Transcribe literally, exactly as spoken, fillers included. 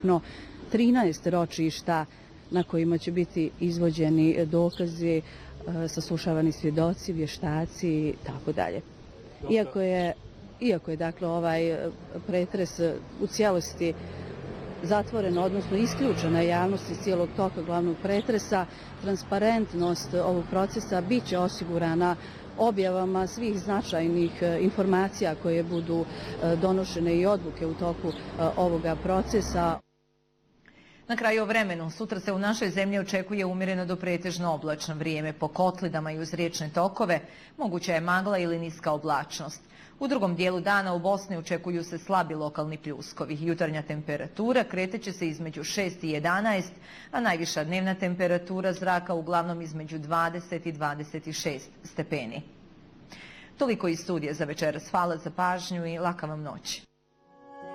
trinaest ročišta na kojima će biti izvođeni dokazi, saslušavani svjedoci, vještaci i tako dalje. Iako je, iako je dakle ovaj pretres u cijelosti zatvoren, odnosno isključena javnost iz cijelog toka glavnog pretresa, transparentnost ovog procesa bit će osigurana objavama svih značajnih informacija koje budu donošene i odluke u toku ovoga procesa. Na kraju o vremenu. Sutra se u našoj zemlji očekuje umjereno do pretežno oblačno vrijeme. Po kotlidama i uz riječne tokove moguća je magla ili niska oblačnost. U drugom dijelu dana u Bosni očekuju se slabi lokalni pljuskovi. Jutarnja temperatura kreteće se između šest i jedanaest, a najviša dnevna temperatura zraka uglavnom između dvadeset i dvadeset šest stepeni. Toliko iz studija za večeras. Hvala za pažnju i laka vam noć.